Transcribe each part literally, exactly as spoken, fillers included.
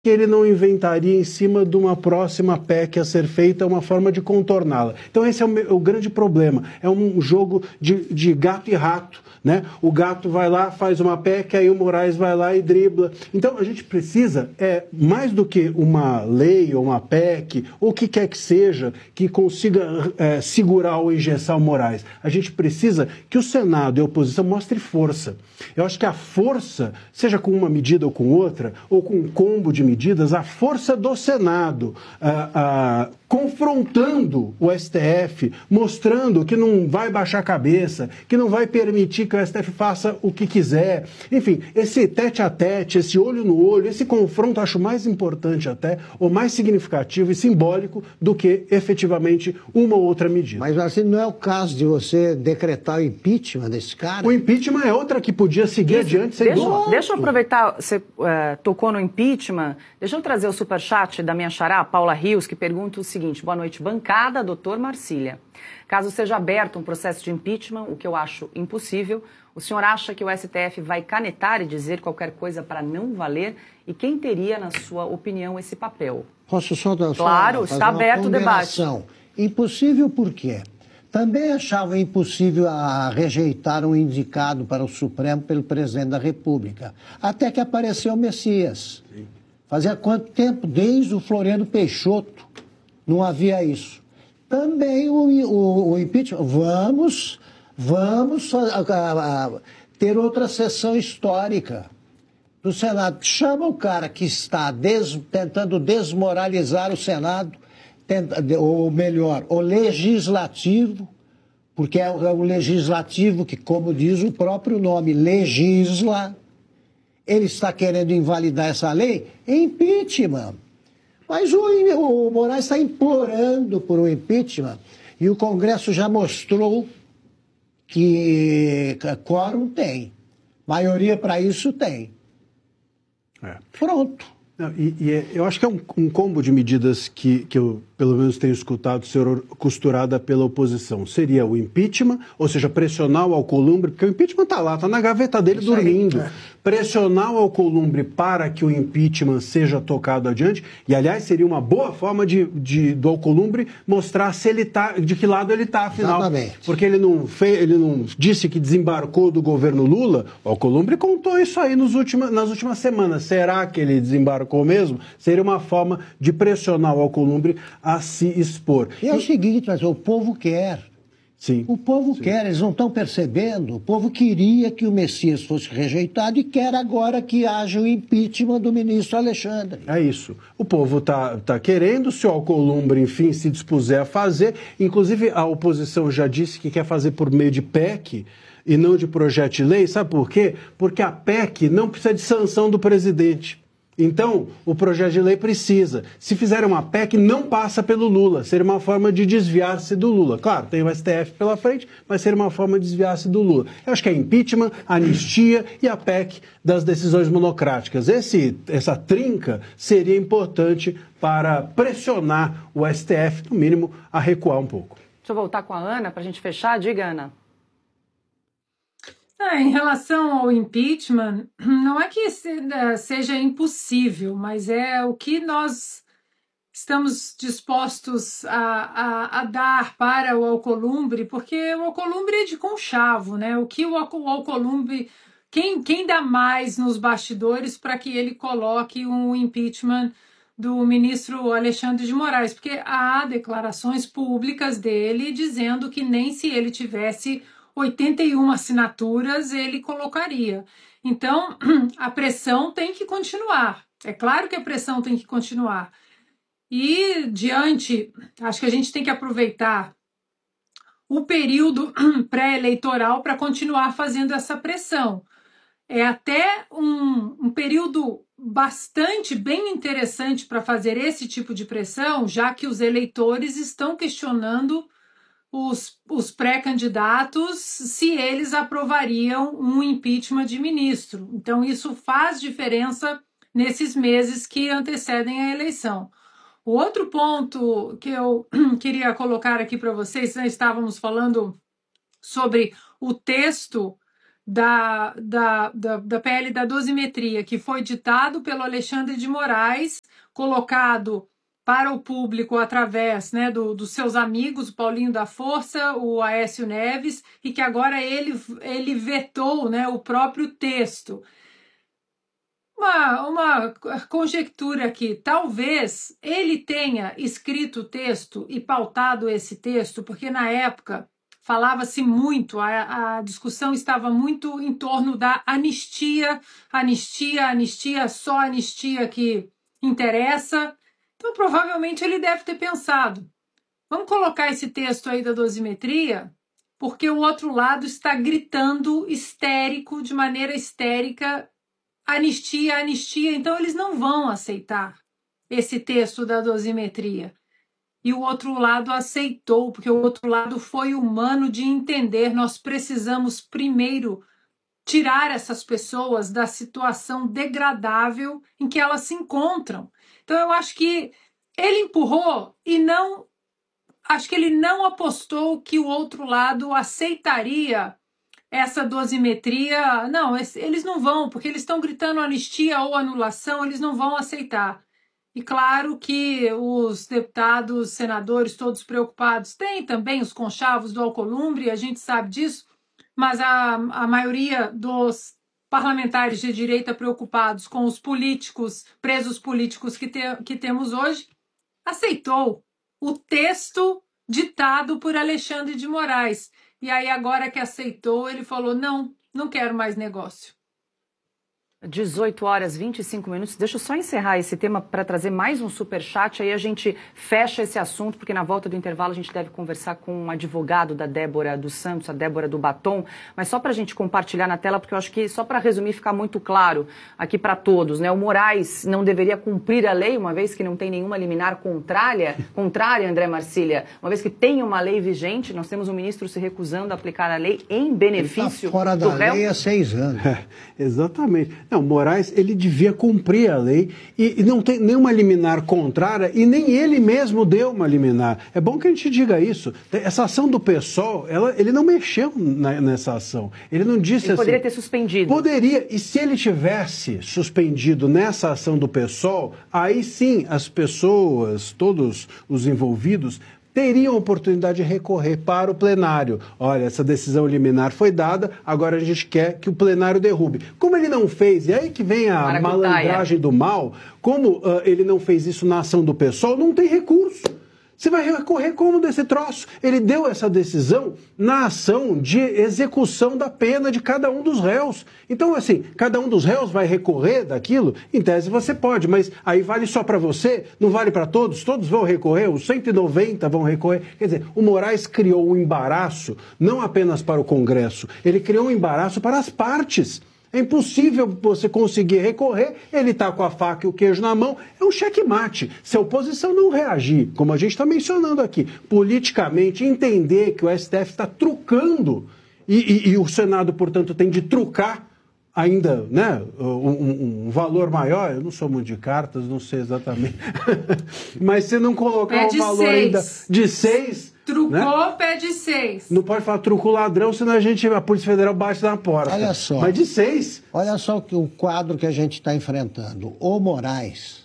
que ele não inventaria em cima de uma próxima P E C a ser feita uma forma de contorná-la. Então esse é o, o grande problema, é um jogo de, de gato e rato, né? O gato vai lá, faz uma P E C, aí o Moraes vai lá e dribla. Então a gente precisa, é, mais do que uma lei ou uma P E C, ou o que quer que seja, que consiga é, segurar ou engessar o Moraes. A gente precisa que o Senado e a oposição mostrem força. Eu acho que a força, seja com uma medida ou com outra, ou com um combo de medidas, a força do Senado, ah, ah, confrontando o S T F, mostrando que não vai baixar a cabeça, que não vai permitir que o S T F faça o que quiser. Enfim, esse tete a tete, esse olho no olho, esse confronto acho mais importante até, ou mais significativo e simbólico do que efetivamente uma ou outra medida. Mas assim, não é o caso de você decretar o impeachment desse cara? O impeachment é outra que podia seguir Isso, adiante sem deixa, dúvida. deixa eu aproveitar, você uh, tocou no impeachment, deixa eu trazer o superchat da minha xará, Paula Rios, que pergunta o seguinte: boa noite, bancada, doutor Marcília. Caso seja aberto um processo de impeachment, o que eu acho impossível, o senhor acha que o S T F vai canetar e dizer qualquer coisa para não valer? E quem teria, na sua opinião, esse papel? Posso só dar Claro, só está aberto o debate. Impossível por quê? Também achava impossível a rejeitar um indicado para o Supremo pelo presidente da República. Até que apareceu o Messias. Sim. Fazia quanto tempo? Desde o Floriano Peixoto não havia isso. Também o, o, o impeachment. Vamos, vamos a, a, a, ter outra sessão histórica do Senado. Chama o cara que está des, tentando desmoralizar o Senado, tenta, ou melhor, o legislativo, porque é o, é o legislativo que, como diz o próprio nome, legisla. Ele está querendo invalidar essa lei? Impeachment. Mas o, o Moraes está implorando por um impeachment e o Congresso já mostrou que quórum tem. Maioria para isso tem. É. Pronto. Não, e, e eu acho que é um, um combo de medidas que, que eu, pelo menos, tenho escutado ser costurada pela oposição. Seria o impeachment, ou seja, pressionar o Alcolumbre, porque o impeachment está lá, está na gaveta dele isso dormindo. Aí, é. Pressionar o Alcolumbre para que o impeachment seja tocado adiante, e, aliás, seria uma boa forma de, de, do Alcolumbre mostrar se ele tá, de que lado ele está, afinal. Exatamente. Porque ele não, fez, ele não disse que desembarcou do governo Lula, o Alcolumbre contou isso aí nos última, nas últimas semanas. Será que ele desembarcou mesmo? Seria uma forma de pressionar o Alcolumbre a se expor. E é o seguinte, mas o povo quer. Sim. O povo sim. quer, eles não estão percebendo. O povo queria que o Messias fosse rejeitado e quer agora que haja o impeachment do ministro Alexandre. É isso. O povo está tá querendo, se o Alcolumbre, enfim, se dispuser a fazer. Inclusive, a oposição já disse que quer fazer por meio de P E C e não de projeto de lei. Sabe por quê? Porque a P E C não precisa de sanção do presidente. Então, o projeto de lei precisa. Se fizer uma P E C, não passa pelo Lula. Seria uma forma de desviar-se do Lula. Claro, tem o S T F pela frente, mas seria uma forma de desviar-se do Lula. Eu acho que é impeachment, anistia e a P E C das decisões monocráticas. Esse, essa trinca seria importante para pressionar o S T F, no mínimo, a recuar um pouco. Deixa eu voltar com a Ana para a gente fechar. Diga, Ana. Ah, em relação ao impeachment, não é que seja impossível, mas é o que nós estamos dispostos a, a, a dar para o Alcolumbre, porque o Alcolumbre é de conchavo, né? O que o Alcolumbre, quem, quem dá mais nos bastidores para que ele coloque um impeachment do ministro Alexandre de Moraes? Porque há declarações públicas dele dizendo que nem se ele tivesse oitenta e uma assinaturas ele colocaria. Então, a pressão tem que continuar. É claro que a pressão tem que continuar. E, diante, acho que a gente tem que aproveitar o período pré-eleitoral para continuar fazendo essa pressão. É até um, um período bastante, bem interessante para fazer esse tipo de pressão, já que os eleitores estão questionando os, os pré-candidatos se eles aprovariam um impeachment de ministro. Então, isso faz diferença nesses meses que antecedem a eleição. O outro ponto que eu queria colocar aqui para vocês, nós estávamos falando sobre o texto da, da, da, da P L da dosimetria, que foi ditado pelo Alexandre de Moraes, colocado para o público através, né, do, dos seus amigos, o Paulinho da Força, o Aécio Neves, e que agora ele, ele vetou, né, o próprio texto. Uma, uma conjectura aqui, talvez ele tenha escrito o texto e pautado esse texto, porque na época falava-se muito, a, a discussão estava muito em torno da anistia, anistia, anistia, só anistia que interessa. Então, provavelmente, ele deve ter pensado, vamos colocar esse texto aí da dosimetria, porque o outro lado está gritando histérico, de maneira histérica, anistia, anistia, então eles não vão aceitar esse texto da dosimetria. E o outro lado aceitou, porque o outro lado foi humano de entender, nós precisamos primeiro tirar essas pessoas da situação degradável em que elas se encontram. Então eu acho que ele empurrou e não, acho que ele não apostou que o outro lado aceitaria essa dosimetria. Não, eles não vão, porque eles estão gritando anistia ou anulação, eles não vão aceitar. E claro que os deputados, senadores, todos preocupados, tem também os conchavos do Alcolumbre, a gente sabe disso, mas a, a maioria dos parlamentares de direita preocupados com os políticos, presos políticos que, te, que temos hoje, aceitou o texto ditado por Alexandre de Moraes. E aí agora que aceitou, ele falou, não, não quero mais negócio. dezoito horas e vinte e cinco minutos. Deixa eu só encerrar esse tema para trazer mais um superchat. Aí a gente fecha esse assunto, porque na volta do intervalo a gente deve conversar com um advogado da Débora dos Santos, a Débora do Batom. Mas só para a gente compartilhar na tela, porque eu acho que só para resumir ficar muito claro aqui para todos, né? O Moraes não deveria cumprir a lei, uma vez que não tem nenhuma liminar contrária, contrária, André Marcília. Uma vez que tem uma lei vigente, nós temos um ministro se recusando a aplicar a lei em benefício Ele tá fora do da réu. lei há seis anos. É, exatamente. Não, Moraes, ele devia cumprir a lei e, e não tem nenhuma liminar contrária e nem ele mesmo deu uma liminar. É bom que a gente diga isso. Essa ação do PSOL, ela, ele não mexeu na, nessa ação. Ele não disse Ele assim... poderia ter suspendido. Poderia. E se ele tivesse suspendido nessa ação do PSOL, aí sim as pessoas, todos os envolvidos, teriam oportunidade de recorrer para o plenário. Olha, essa decisão liminar foi dada, agora a gente quer que o plenário derrube. Como ele não fez, e aí que vem a Maracutaia. malandragem do mal, como uh, ele não fez isso na ação do PSOL, não tem recurso. Você vai recorrer como desse troço? Ele deu essa decisão na ação de execução da pena de cada um dos réus. Então, assim, cada um dos réus vai recorrer daquilo? Em tese você pode, mas aí vale só para você? Não vale para todos? Todos vão recorrer? Os cento e noventa vão recorrer? Quer dizer, o Moraes criou um embaraço, não apenas para o Congresso, ele criou um embaraço para as partes. É impossível você conseguir recorrer, ele está com a faca e o queijo na mão, é um checkmate. Se a oposição não reagir, como a gente está mencionando aqui, politicamente, entender que o S T F está trucando e, e, e o Senado, portanto, tem de trucar ainda, né, um, um, um valor maior, eu não sou muito de cartas, não sei exatamente, mas se não colocar o valor seis. ainda de seis... Trucou, né? Pede seis. Não pode falar truco ladrão, senão a gente, a Polícia Federal bate na porta. Olha só. Mas de seis. Olha só o, que, o quadro que a gente está enfrentando. O Moraes,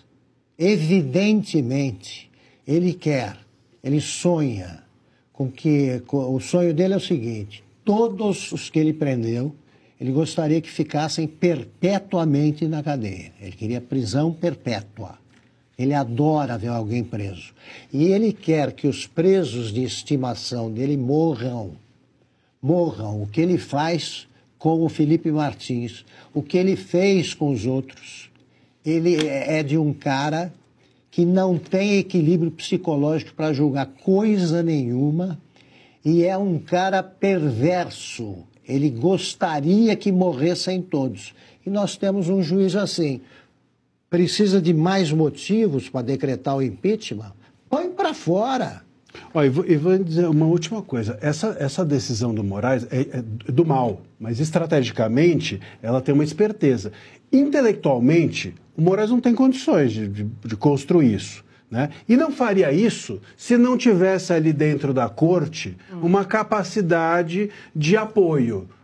evidentemente, ele quer, ele sonha com que... Com, o sonho dele é o seguinte, todos os que ele prendeu, ele gostaria que ficassem perpetuamente na cadeia. Ele queria prisão perpétua. Ele adora ver alguém preso. E ele quer que os presos de estimação dele morram. Morram. O que ele faz com o Felipe Martins, o que ele fez com os outros. Ele é de um cara que não tem equilíbrio psicológico para julgar coisa nenhuma e é um cara perverso. Ele gostaria que morressem todos. E nós temos um juiz assim. Precisa de mais motivos para decretar o impeachment? Põe para fora. Olha, e vou, e vou dizer uma última coisa. Essa, essa decisão do Moraes é, é do mal, mas estrategicamente ela tem uma esperteza. Intelectualmente, o Moraes não tem condições de, de, de construir isso. Né? E não faria isso se não tivesse ali dentro da corte uma capacidade de apoio.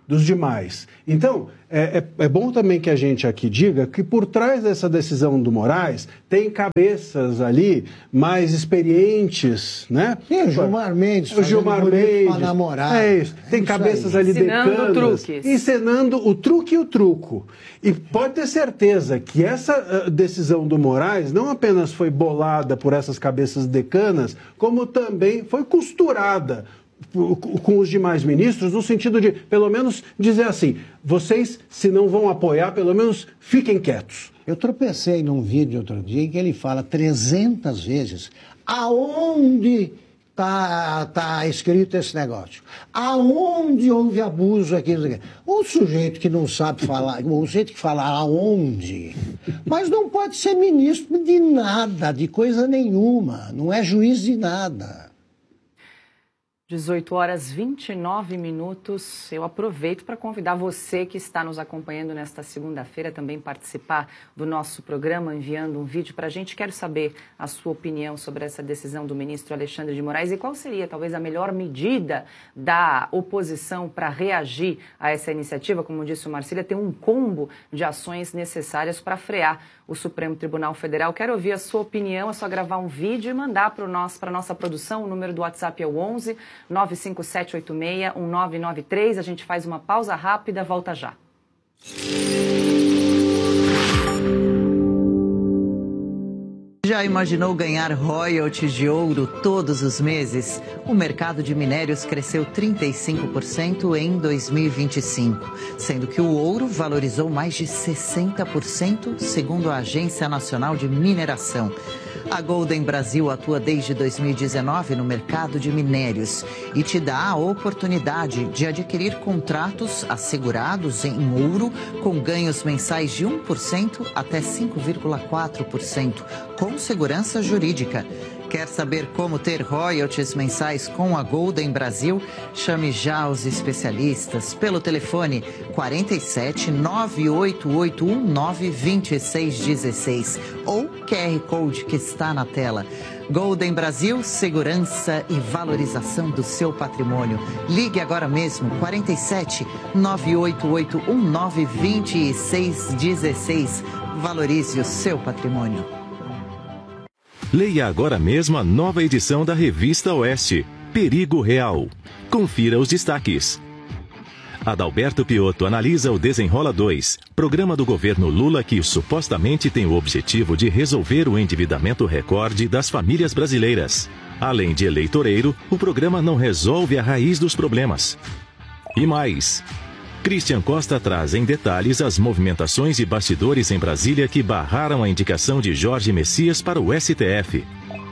dos demais. Então, é, é, é bom também que a gente aqui diga que por trás dessa decisão do Moraes tem cabeças ali mais experientes, né? Tem o Gilmar Mendes, o Gilmar Mendes, namorar. É isso. Tem é isso cabeças aí. ali Ensinando decanas, truques. ensinando o truque e o truco. E pode ter certeza que essa uh, decisão do Moraes não apenas foi bolada por essas cabeças decanas, como também foi costurada com os demais ministros, no sentido de, pelo menos, dizer assim, vocês, se não vão apoiar, pelo menos fiquem quietos. Eu tropecei num vídeo outro dia em que ele fala trezentas vezes aonde está tá escrito esse negócio, aonde houve abuso aqui. O sujeito que não sabe falar, o sujeito que fala aonde, mas não pode ser ministro de nada, de coisa nenhuma, não é juiz de nada. dezoito horas e vinte e nove minutos. Eu aproveito para convidar você que está nos acompanhando nesta segunda-feira também participar do nosso programa, enviando um vídeo para a gente. Quero saber a sua opinião sobre essa decisão do ministro Alexandre de Moraes e qual seria talvez a melhor medida da oposição para reagir a essa iniciativa. Como disse o Marcília, tem um combo de ações necessárias para frear o Supremo Tribunal Federal. Quero ouvir a sua opinião, é só gravar um vídeo e mandar para a nossa produção. O número do WhatsApp é o onze nove cinco sete oito seis um nove nove três. A gente faz uma pausa rápida, volta já. Já imaginou ganhar royalties de ouro todos os meses? O mercado de minérios cresceu trinta e cinco por cento em dois mil e vinte e cinco, sendo que o ouro valorizou mais de sessenta por cento, segundo a Agência Nacional de Mineração. A Golden Brasil atua desde dois mil e dezenove no mercado de minérios e te dá a oportunidade de adquirir contratos assegurados em ouro com ganhos mensais de um por cento até cinco vírgula quatro por cento, com segurança jurídica. Quer saber como ter royalties mensais com a Golden Brasil? Chame já os especialistas pelo telefone quarenta e sete, nove oito oito um nove, dois seis um seis ou Q R Code que está na tela. Golden Brasil, segurança e valorização do seu patrimônio. Ligue agora mesmo, quarenta e sete, nove oito oito um nove, dois seis um seis. Valorize o seu patrimônio. Leia agora mesmo a nova edição da Revista Oeste, Perigo Real. Confira os destaques. Adalberto Piotto analisa o Desenrola dois, programa do governo Lula que supostamente tem o objetivo de resolver o endividamento recorde das famílias brasileiras. Além de eleitoreiro, o programa não resolve a raiz dos problemas. E mais... Christian Costa traz em detalhes as movimentações e bastidores em Brasília que barraram a indicação de Jorge Messias para o S T F.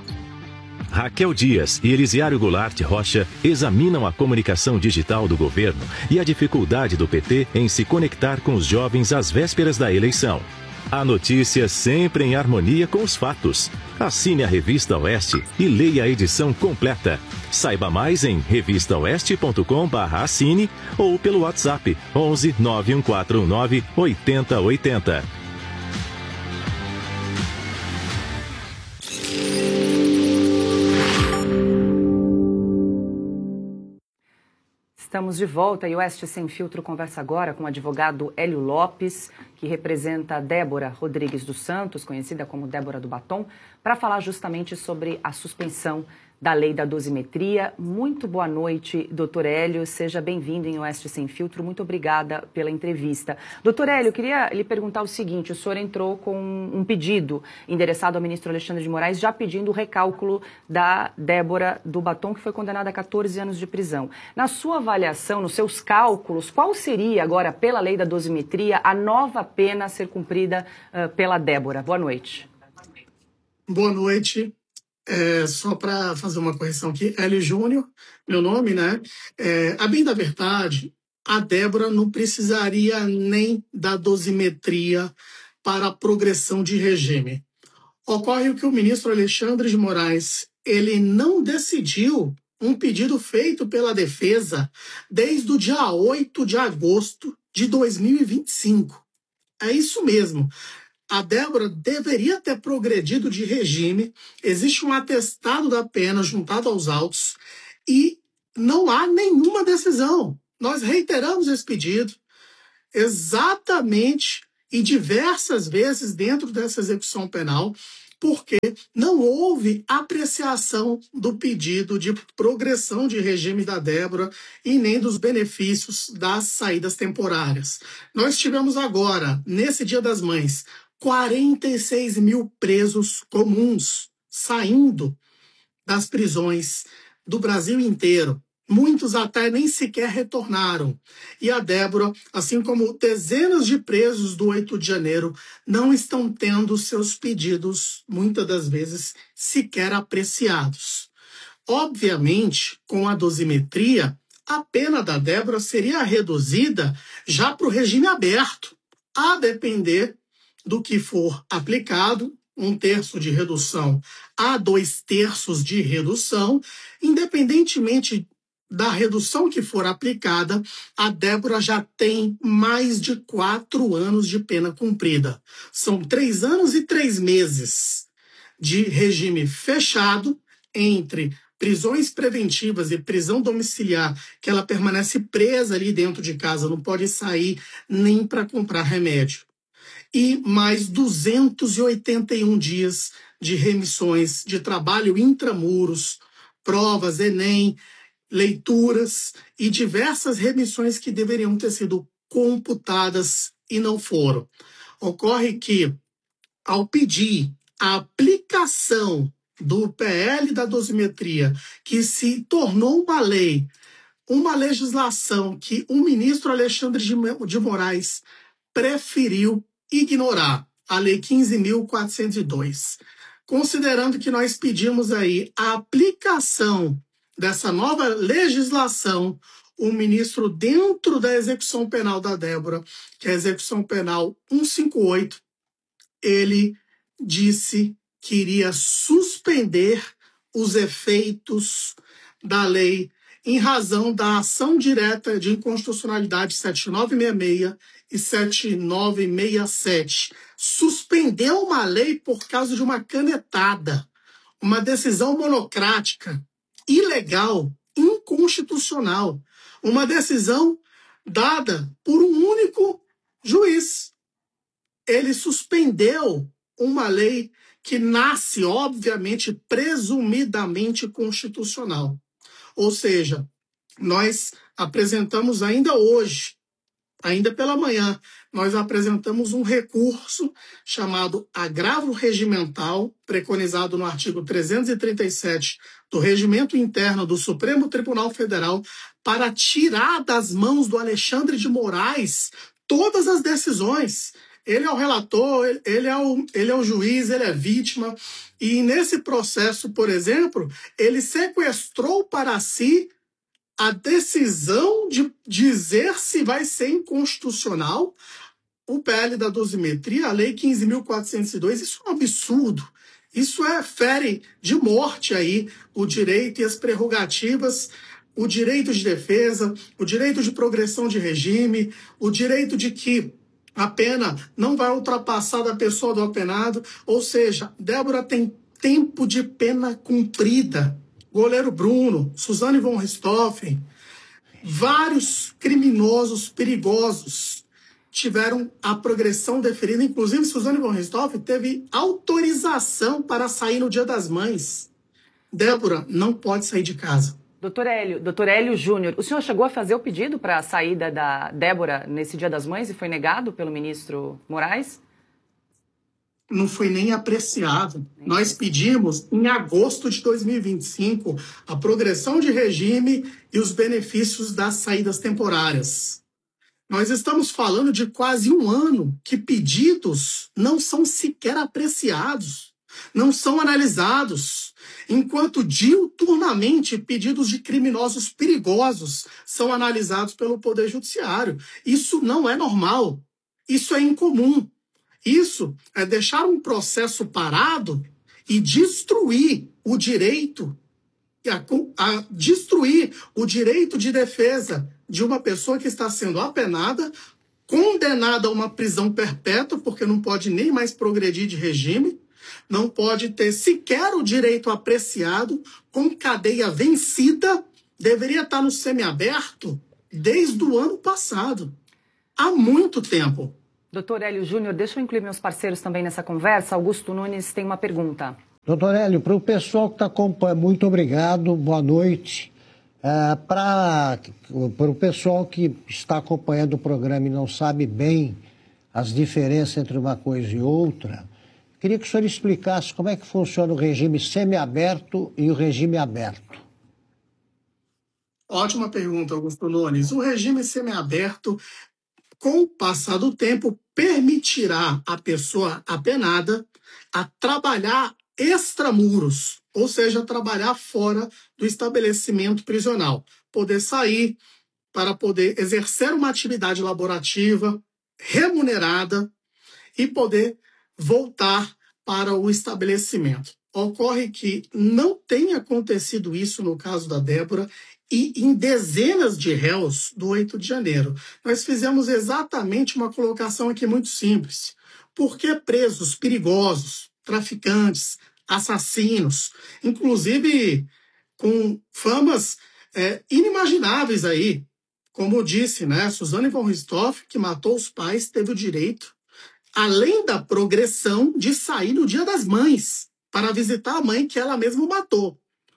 Raquel Dias e Elisiário Goulart Rocha examinam a comunicação digital do governo e a dificuldade do P T em se conectar com os jovens às vésperas da eleição. A notícia sempre em harmonia com os fatos. Assine a Revista Oeste e leia a edição completa. Saiba mais em revista oeste ponto com barra assine ou pelo WhatsApp onze nove um quatro um nove oito zero oito zero. Estamos de volta e o Oeste Sem Filtro conversa agora com o advogado Hélio Lopes, que representa Débora Rodrigues dos Santos, conhecida como Débora do Batom, para falar justamente sobre a suspensão da lei da dosimetria. Muito boa noite, doutor Hélio. Seja bem-vindo em Oeste Sem Filtro. Muito obrigada pela entrevista. Doutor Hélio, eu queria lhe perguntar o seguinte. O senhor entrou com um pedido endereçado ao ministro Alexandre de Moraes, já pedindo o recálculo da Débora do Batom, que foi condenada a quatorze anos de prisão. Na sua avaliação, nos seus cálculos, qual seria agora, pela lei da dosimetria, a nova pena a ser cumprida uh, pela Débora? Boa noite. Boa noite. É, só para fazer uma correção aqui, Hélio Júnior, meu nome, né? É, a bem da verdade, a Débora não precisaria nem da dosimetria para a progressão de regime. Ocorre que o ministro Alexandre de Moraes, ele não decidiu um pedido feito pela defesa desde o dia oito de agosto de dois mil e vinte e cinco. É isso mesmo. A Débora deveria ter progredido de regime, existe um atestado da pena juntado aos autos e não há nenhuma decisão. Nós reiteramos esse pedido exatamente e diversas vezes dentro dessa execução penal, porque não houve apreciação do pedido de progressão de regime da Débora e nem dos benefícios das saídas temporárias. Nós tivemos agora, nesse Dia das Mães, quarenta e seis mil presos comuns saindo das prisões do Brasil inteiro. Muitos até nem sequer retornaram. E a Débora, assim como dezenas de presos do oito de janeiro, não estão tendo seus pedidos, muitas das vezes, sequer apreciados. Obviamente, com a dosimetria, a pena da Débora seria reduzida já para o regime aberto, a depender do que for aplicado, um terço de redução a dois terços de redução, independentemente da redução que for aplicada, a Débora já tem mais de quatro anos de pena cumprida. São três anos e três meses de regime fechado entre prisões preventivas e prisão domiciliar, que ela permanece presa ali dentro de casa, não pode sair nem para comprar remédio. E mais duzentos e oitenta e um dias de remissões de trabalho intramuros, provas, Enem, leituras e diversas remissões que deveriam ter sido computadas e não foram. Ocorre que, ao pedir a aplicação do P L da dosimetria, que se tornou uma lei, uma legislação que o ministro Alexandre de Moraes preferiu ignorar, a Lei quinze mil quatrocentos e dois. Considerando que nós pedimos aí a aplicação dessa nova legislação, o ministro, dentro da execução penal da Débora, que é a execução penal cento e cinquenta e oito, ele disse que iria suspender os efeitos da lei em razão da ação direta de inconstitucionalidade sete nove seis seis e sete nove seis sete. Suspendeu uma lei por causa de uma canetada, uma decisão monocrática, ilegal, inconstitucional, uma decisão dada por um único juiz. Ele suspendeu uma lei que nasce, obviamente, presumidamente constitucional. Ou seja, nós apresentamos ainda hoje, ainda pela manhã, nós apresentamos um recurso chamado agravo regimental, preconizado no artigo trezentos e trinta e sete do Regimento Interno do Supremo Tribunal Federal, para tirar das mãos do Alexandre de Moraes todas as decisões. Ele é o relator, ele é o, ele é o juiz, ele é vítima. E nesse processo, por exemplo, ele sequestrou para si a decisão de dizer se vai ser inconstitucional o P L da dosimetria, a Lei quinze mil quatrocentos e dois. Isso é um absurdo. Isso é fere de morte aí o direito e as prerrogativas, o direito de defesa, o direito de progressão de regime, o direito de que a pena não vai ultrapassar da pessoa do apenado. Ou seja, Débora tem tempo de pena cumprida. Goleiro Bruno, Suzane von Richthofen, vários criminosos perigosos tiveram a progressão deferida. Inclusive, Suzane von Richthofen teve autorização para sair no Dia das Mães. Débora não pode sair de casa. Doutor Hélio, doutor Hélio Júnior, o senhor chegou a fazer o pedido para a saída da Débora nesse Dia das Mães e foi negado pelo ministro Moraes? Não foi nem apreciado. Nem Nós pedimos, em agosto de dois mil e vinte e cinco, a progressão de regime e os benefícios das saídas temporárias. Nós estamos falando de quase um ano que pedidos não são sequer apreciados, não são analisados, enquanto diuturnamente pedidos de criminosos perigosos são analisados pelo Poder Judiciário. Isso não é normal, isso é incomum. Isso é deixar um processo parado e destruir o direito, a, a destruir o direito de defesa de uma pessoa que está sendo apenada, condenada a uma prisão perpétua, porque não pode nem mais progredir de regime, não pode ter sequer o direito apreciado, com cadeia vencida, deveria estar no semiaberto, desde o ano passado. Há muito tempo. Doutor Hélio Júnior, deixa eu incluir meus parceiros também nessa conversa. Augusto Nunes tem uma pergunta. Doutor Hélio, para o pessoal que está acompanhando, muito obrigado, boa noite. É, para o pessoal que está acompanhando o programa e não sabe bem as diferenças entre uma coisa e outra, queria que o senhor explicasse como é que funciona o regime semiaberto e o regime aberto. Ótima pergunta, Augusto Nunes. O regime semiaberto, com o passar do tempo, permitirá à pessoa apenada a trabalhar extramuros, ou seja, trabalhar fora do estabelecimento prisional, poder sair para poder exercer uma atividade laborativa remunerada e poder voltar para o estabelecimento. Ocorre que não tem acontecido isso no caso da Débora e em dezenas de réus do oito de janeiro. Nós fizemos exatamente uma colocação aqui muito simples. Por que presos perigosos, traficantes, assassinos, inclusive com famas é, inimagináveis aí, como disse, né, Suzane von Richthofen, que matou os pais, teve o direito, além da progressão, de sair no Dia das Mães para visitar a mãe que ela mesma matou.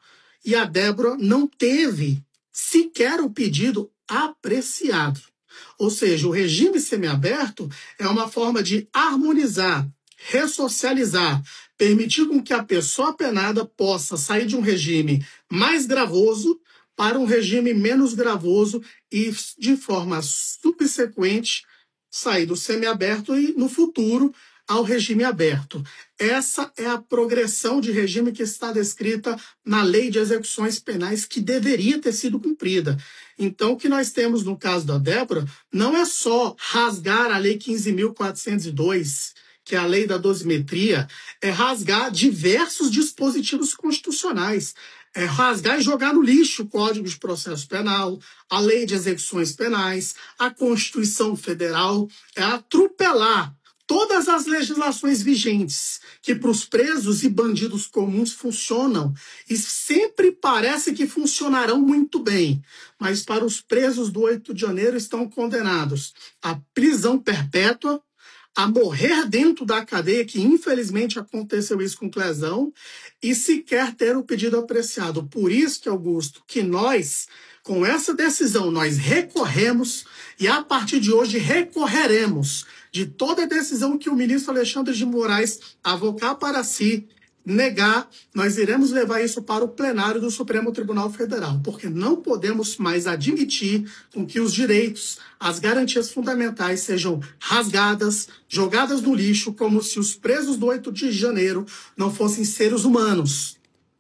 E a Débora não teve sequer o pedido apreciado. Ou seja, o regime semiaberto é uma forma de harmonizar, ressocializar, permitir com que a pessoa apenada possa sair de um regime mais gravoso para um regime menos gravoso e, de forma subsequente, sair do semiaberto e, no futuro, ao regime aberto. Essa é a progressão de regime que está descrita na Lei de Execuções Penais, que deveria ter sido cumprida. Então, o que nós temos no caso da Débora não é só rasgar a Lei quinze mil quatrocentos e dois, que é a lei da dosimetria, é rasgar diversos dispositivos constitucionais. É rasgar e jogar no lixo o Código de Processo Penal, a Lei de Execuções Penais, a Constituição Federal, é atropelar todas as legislações vigentes que para os presos e bandidos comuns funcionam e sempre parece que funcionarão muito bem, mas para os presos do oito de janeiro estão condenados à prisão perpétua, a morrer dentro da cadeia, que infelizmente aconteceu isso com Clezão, e sequer ter o pedido apreciado. Por isso que, Augusto, que nós, com essa decisão, nós recorremos e a partir de hoje recorreremos de toda decisão que o ministro Alexandre de Moraes avocar para si, negar, nós iremos levar isso para o plenário do Supremo Tribunal Federal, porque não podemos mais admitir com que os direitos, as garantias fundamentais sejam rasgadas, jogadas no lixo, como se os presos do oito de janeiro não fossem seres humanos.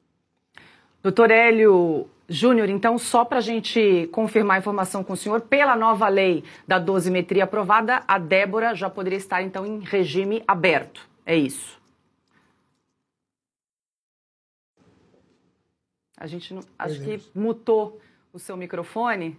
Doutor Hélio Júnior, então, só para a gente confirmar a informação com o senhor, pela nova lei da dosimetria aprovada, a Débora já poderia estar, então, em regime aberto. É isso? A gente não, acho que mutou o seu microfone.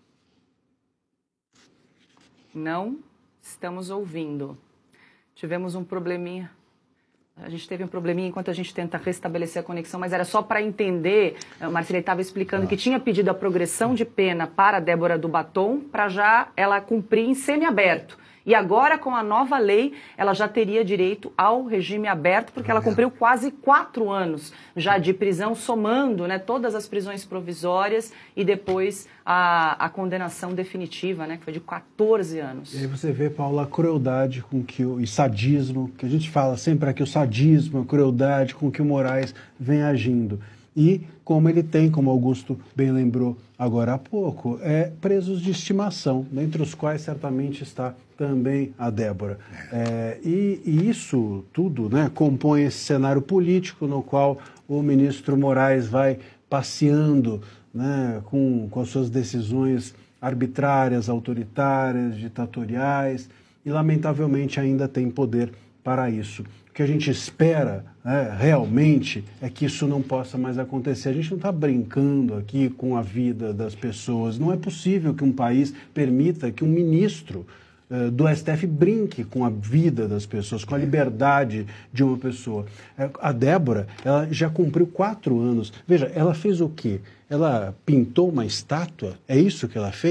Não estamos ouvindo. Tivemos um probleminha. A gente teve um probleminha enquanto a gente tenta restabelecer a conexão, mas era só para entender. O Marcelo estava explicando ah. que tinha pedido a progressão de pena para a Débora do Batom, para já ela cumprir em semiaberto. E agora, com a nova lei, ela já teria direito ao regime aberto, porque ela cumpriu quase quatro anos já de prisão, somando, né, todas as prisões provisórias e depois a, a condenação definitiva, né, que foi de quatorze anos. E aí você vê, Paula, a crueldade com que o e sadismo, que a gente fala sempre aqui, o sadismo, a crueldade com que o Moraes vem agindo. E como ele tem, como Augusto bem lembrou agora há pouco, é presos de estimação, dentre os quais certamente está também a Débora. É, e, e isso tudo, né, compõe esse cenário político no qual o ministro Moraes vai passeando, né, com, com as suas decisões arbitrárias, autoritárias, ditatoriais, e lamentavelmente ainda tem poder para isso. O que a gente espera, né, realmente é que isso não possa mais acontecer. A gente não está brincando aqui com a vida das pessoas. Não é possível que um país permita que um ministro uh, do S T F brinque com a vida das pessoas, com a liberdade de uma pessoa. A Débora, ela já cumpriu quatro anos. Veja, ela fez o quê? Ela pintou uma estátua? É isso que ela fez?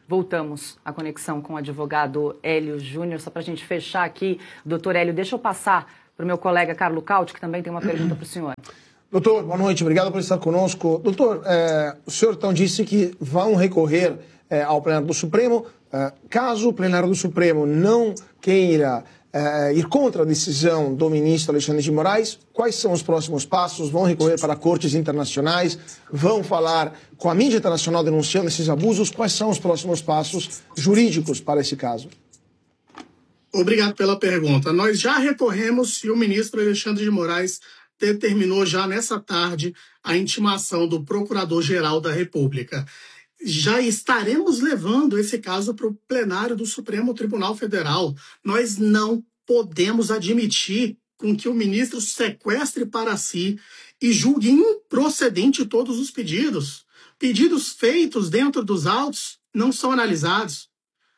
Voltamos à conexão com o advogado Hélio Júnior. Só para a gente fechar aqui, doutor Hélio, deixa eu passar para o meu colega Carlo Cauti, que também tem uma pergunta para o senhor. Doutor, boa noite, obrigado por estar conosco. Doutor, é, o senhor então disse que vão recorrer é, ao plenário do Supremo. É, caso o plenário do Supremo não queira é, ir contra a decisão do ministro Alexandre de Moraes, quais são os próximos passos? Vão recorrer para cortes internacionais? Vão falar com a mídia internacional denunciando esses abusos? Quais são os próximos passos jurídicos para esse caso? Obrigado pela pergunta. Nós já recorremos e o ministro Alexandre de Moraes determinou já nessa tarde a intimação do Procurador-Geral da República. Já estaremos levando esse caso para o plenário do Supremo Tribunal Federal. Nós não podemos admitir com que o ministro sequestre para si e julgue improcedente todos os pedidos. Pedidos feitos dentro dos autos não são analisados.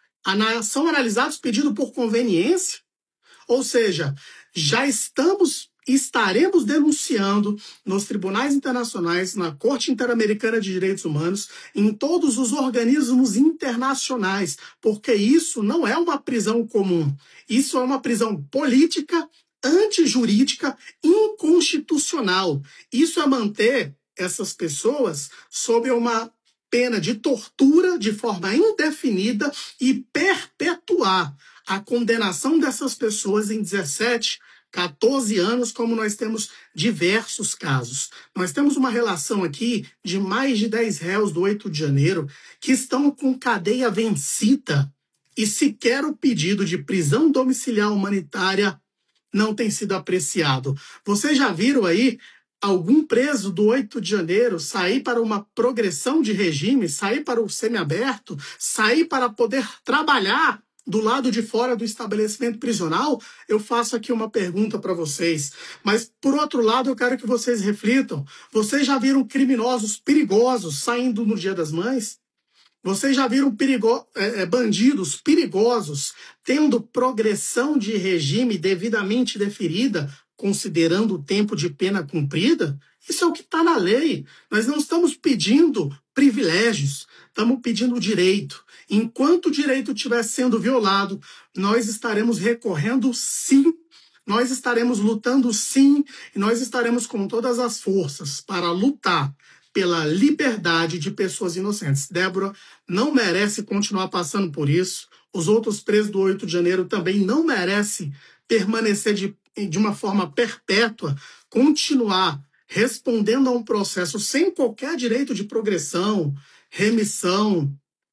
São analisados pedidos por conveniência. Ou seja, já estamos estaremos denunciando nos tribunais internacionais, na Corte Interamericana de Direitos Humanos, em todos os organismos internacionais, porque isso não é uma prisão comum. Isso é uma prisão política, antijurídica, inconstitucional. Isso é manter essas pessoas sob uma pena de tortura de forma indefinida e perpetuar a condenação dessas pessoas em dezessete, quatorze anos, como nós temos diversos casos. Nós temos uma relação aqui de mais de dez réus do oito de janeiro que estão com cadeia vencida e sequer o pedido de prisão domiciliar humanitária não tem sido apreciado. Vocês já viram aí algum preso do oito de janeiro sair para uma progressão de regime, sair para o semiaberto, sair para poder trabalhar do lado de fora do estabelecimento prisional? Eu faço aqui uma pergunta para vocês. Mas, por outro lado, eu quero que vocês reflitam. Vocês já viram criminosos perigosos saindo no Dia das Mães? Vocês já viram perigo... é, bandidos perigosos tendo progressão de regime devidamente deferida, considerando o tempo de pena cumprida? Isso é o que está na lei. Nós não estamos pedindo privilégios, estamos pedindo direito. Enquanto o direito estiver sendo violado, nós estaremos recorrendo sim, nós estaremos lutando sim, e nós estaremos com todas as forças para lutar pela liberdade de pessoas inocentes. Débora não merece continuar passando por isso. Os outros presos do oito de janeiro também não merecem permanecer de, de uma forma perpétua, continuar respondendo a um processo sem qualquer direito de progressão, remissão,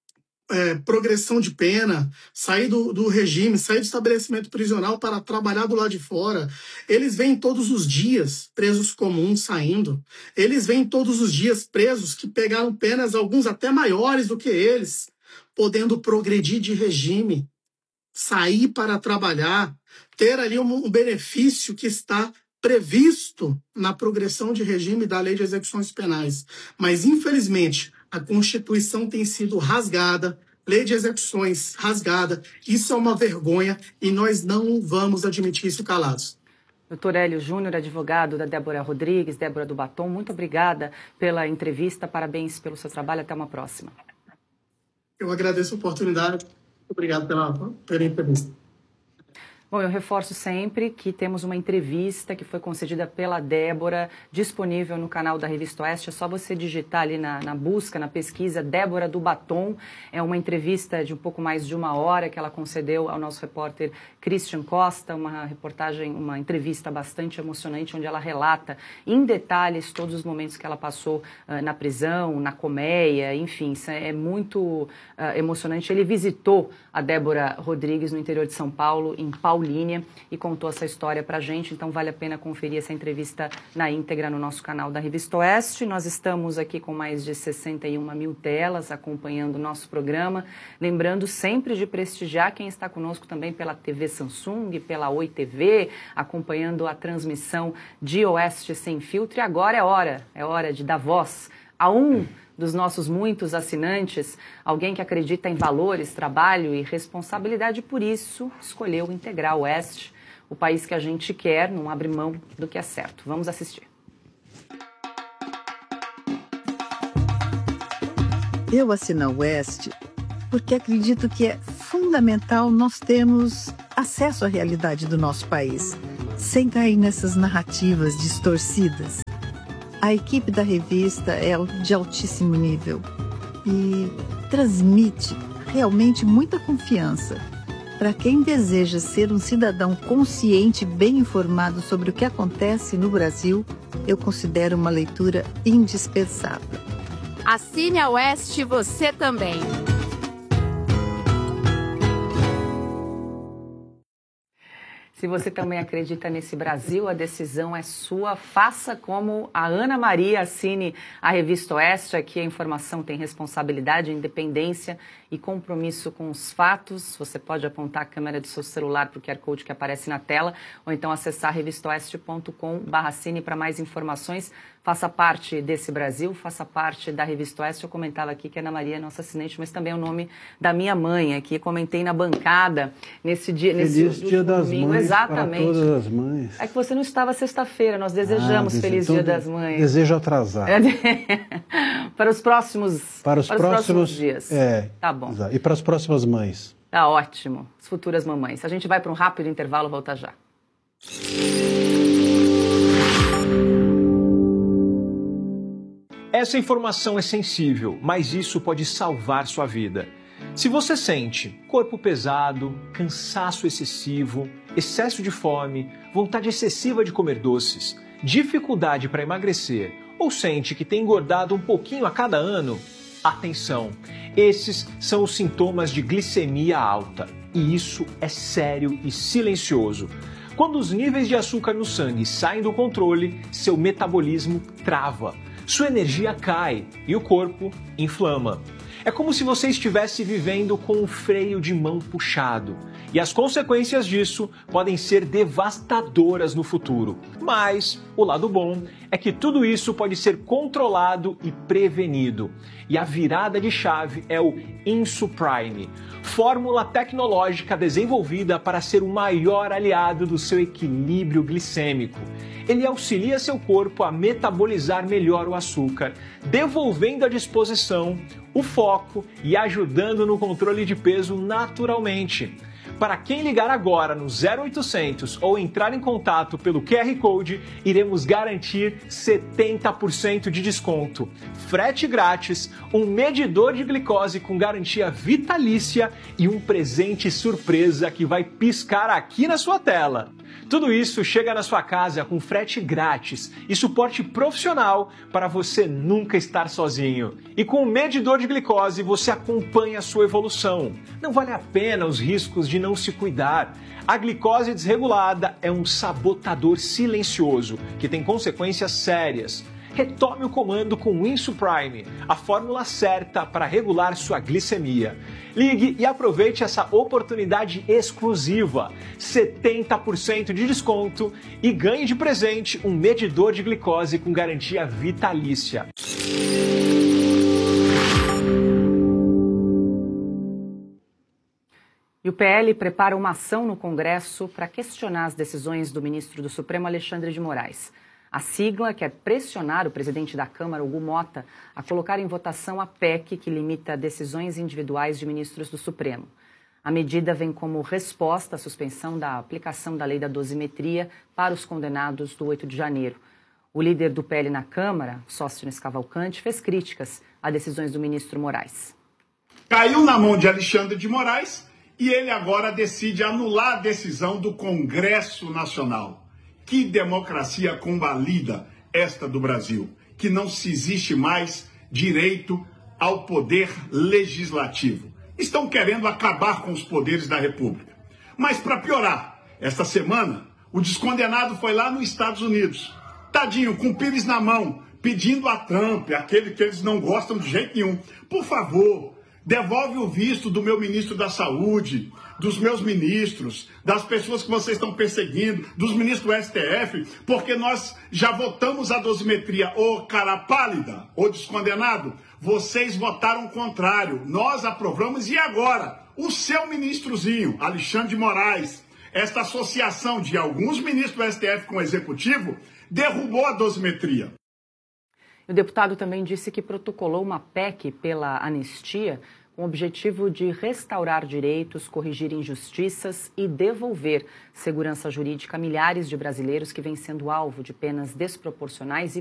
É, progressão de pena, sair do, do regime, sair do estabelecimento prisional para trabalhar do lado de fora. Eles vêm todos os dias presos comuns saindo. Eles vêm todos os dias presos que pegaram penas, alguns até maiores do que eles, podendo progredir de regime, sair para trabalhar, ter ali um, um benefício que está previsto na progressão de regime da Lei de Execuções Penais. Mas, infelizmente, a Constituição tem sido rasgada, Lei de Execuções rasgada. Isso é uma vergonha e nós não vamos admitir isso calados. doutor Hélio Júnior, advogado da Débora Rodrigues, Débora do Batom, muito obrigada pela entrevista, parabéns pelo seu trabalho, até uma próxima. Eu agradeço a oportunidade, obrigado pela, pela entrevista. Bom, eu reforço sempre que temos uma entrevista que foi concedida pela Débora, disponível no canal da Revista Oeste. É só você digitar ali na, na busca, na pesquisa, Débora do Batom. É uma entrevista de um pouco mais de uma hora que ela concedeu ao nosso repórter Christian Costa, uma reportagem, uma entrevista bastante emocionante, onde ela relata em detalhes todos os momentos que ela passou uh, na prisão, na colmeia, enfim, isso é muito uh, emocionante. Ele visitou a Débora Rodrigues no interior de São Paulo, em Paulínia, e contou essa história pra gente, então vale a pena conferir essa entrevista na íntegra no nosso canal da Revista Oeste. Nós estamos aqui com mais de sessenta e uma mil telas acompanhando o nosso programa, lembrando sempre de prestigiar quem está conosco também pela T V Samsung, pela Oi T V, acompanhando a transmissão de Oeste Sem Filtro. E agora é hora, é hora de dar voz a um dos nossos muitos assinantes, alguém que acredita em valores, trabalho e responsabilidade, por isso escolheu Integral Oeste, o país que a gente quer, não abre mão do que é certo. Vamos assistir. Eu assino a Oeste porque acredito que é fundamental nós termos acesso à realidade do nosso país, sem cair nessas narrativas distorcidas. A equipe da revista é de altíssimo nível e transmite realmente muita confiança. Para quem deseja ser um cidadão consciente e bem informado sobre o que acontece no Brasil, eu considero uma leitura indispensável. Assine a Oeste você também. Se você também acredita nesse Brasil, a decisão é sua. Faça como a Ana Maria, assine a Revista Oeste. Aqui a informação tem responsabilidade, independência e compromisso com os fatos. Você pode apontar a câmera do seu celular para o Q R Code que aparece na tela ou então acessar revista oeste ponto com barra assine para mais informações. Faça parte desse Brasil, faça parte da Revista Oeste. Eu comentava aqui que a Ana Maria é nossa assinante, mas também é o nome da minha mãe aqui. Comentei na bancada nesse dia. Feliz nesse Dia das domingo. Mães. Exatamente. Para todas as mães. É que você não estava sexta-feira, nós desejamos ah, Feliz então, Dia das Mães. Desejo atrasar. para os próximos, para os, para os próximos, próximos dias. É, tá bom. E para as próximas mães. Tá ótimo. As futuras mamães. A gente vai para um rápido intervalo, volta já. Essa informação é sensível, mas isso pode salvar sua vida. Se você sente corpo pesado, cansaço excessivo, excesso de fome, vontade excessiva de comer doces, dificuldade para emagrecer ou sente que tem engordado um pouquinho a cada ano, atenção! Esses são os sintomas de glicemia alta e isso é sério e silencioso. Quando os níveis de açúcar no sangue saem do controle, seu metabolismo trava, sua energia cai e o corpo inflama. É como se você estivesse vivendo com um freio de mão puxado. E as consequências disso podem ser devastadoras no futuro. Mas o lado bom é que tudo isso pode ser controlado e prevenido. E a virada de chave é o Insuprime, fórmula tecnológica desenvolvida para ser o maior aliado do seu equilíbrio glicêmico. Ele auxilia seu corpo a metabolizar melhor o açúcar, devolvendo à disposição o foco e ajudando no controle de peso naturalmente. Para quem ligar agora no zero oitocentos ou entrar em contato pelo Q R Code, iremos garantir setenta por cento de desconto, frete grátis, um medidor de glicose com garantia vitalícia e um presente surpresa que vai piscar aqui na sua tela. Tudo isso chega na sua casa com frete grátis e suporte profissional para você nunca estar sozinho. E com o medidor de glicose você acompanha a sua evolução. Não vale a pena os riscos de não se cuidar. A glicose desregulada é um sabotador silencioso que tem consequências sérias. Retome o comando com o Insuprime, a fórmula certa para regular sua glicemia. Ligue e aproveite essa oportunidade exclusiva, setenta por cento de desconto e ganhe de presente um medidor de glicose com garantia vitalícia. E o P L prepara uma ação no Congresso para questionar as decisões do ministro do Supremo, Alexandre de Moraes. A sigla quer pressionar o presidente da Câmara, Hugo Mota, a colocar em votação a P E C que limita decisões individuais de ministros do Supremo. A medida vem como resposta à suspensão da aplicação da lei da dosimetria para os condenados do oito de janeiro. O líder do P L na Câmara, Sóstenes Cavalcante, fez críticas a decisões do ministro Moraes. Caiu na mão de Alexandre de Moraes e ele agora decide anular a decisão do Congresso Nacional. Que democracia convalida esta do Brasil, que não se existe mais direito ao poder legislativo. Estão querendo acabar com os poderes da República. Mas para piorar, esta semana, o descondenado foi lá nos Estados Unidos, tadinho, com o pires na mão, pedindo a Trump, aquele que eles não gostam de jeito nenhum, por favor, devolve o visto do meu ministro da Saúde, dos meus ministros, das pessoas que vocês estão perseguindo, dos ministros do S T F, porque nós já votamos a dosimetria. Ô cara pálida, ô descondenado, vocês votaram contrário, nós aprovamos e agora? O seu ministrozinho, Alexandre de Moraes, esta associação de alguns ministros do S T F com o Executivo, derrubou a dosimetria. O deputado também disse que protocolou uma P E C pela anistia com o objetivo de restaurar direitos, corrigir injustiças e devolver segurança jurídica a milhares de brasileiros que vêm sendo alvo de penas desproporcionais e